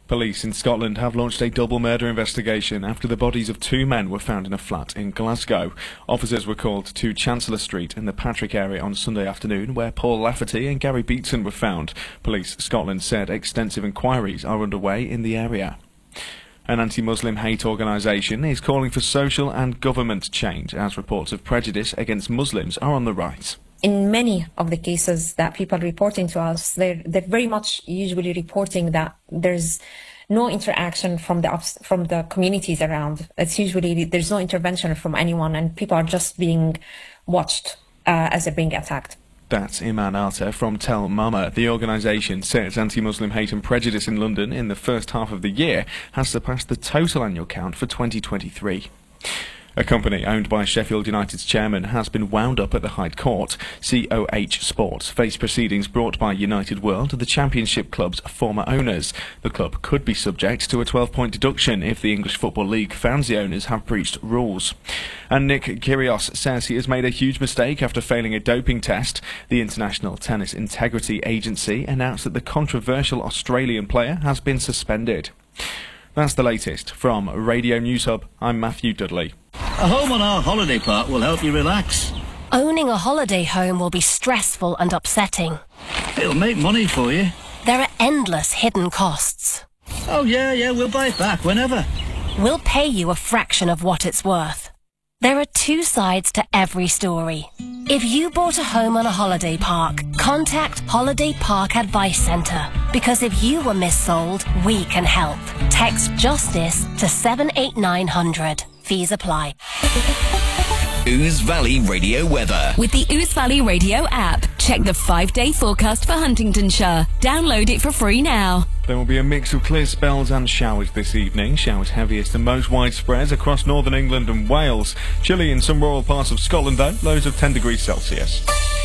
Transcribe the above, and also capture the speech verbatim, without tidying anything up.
Police in Scotland have launched a double murder investigation after the bodies of two men were found in a flat in Glasgow. Officers were called to Chancellor Street in the Patrick area on Sunday afternoon, where Paul Lafferty and Gary Beatson were found. Police Scotland said extensive inquiries are underway in the area. An anti-Muslim hate organisation is calling for social and government change as reports of prejudice against Muslims are on the rise. In many of the cases that people are reporting to us, they're, they're very much usually reporting that there's no interaction from the from the communities around. It's usually there's no intervention from anyone, and people are just being watched uh, as they're being attacked. That's Iman Alta from Tell Mama. The organisation says anti-Muslim hate and prejudice in London in the first half of the year has surpassed the total annual count for twenty twenty-three. A company owned by Sheffield United's chairman has been wound up at the High Court. C O H Sports face proceedings brought by United World to the Championship club's former owners. The club could be subject to a twelve-point deduction if the English Football League found the owners have breached rules. And Nick Kyrgios says he has made a huge mistake after failing a doping test. The International Tennis Integrity Agency announced that the controversial Australian player has been suspended. That's the latest from Radio News Hub. I'm Matthew Dudley. A home on our holiday park will help you relax. Owning a holiday home will be stressful and upsetting. It'll make money for you. There are endless hidden costs. Oh yeah, yeah, we'll buy it back whenever. We'll pay you a fraction of what it's worth. There are two sides to every story. If you bought a home on a holiday park, contact Holiday Park Advice Centre, because if you were missold, we can help. Text JUSTICE to seven eight nine hundred. Fees apply. Ouse Valley Radio weather. With the Ouse Valley Radio app, check the five-day forecast for Huntingdonshire. Download it for free now. There will be a mix of clear spells and showers this evening. Showers heaviest and most widespread across northern England and Wales. Chilly in some rural parts of Scotland though, lows of ten degrees Celsius.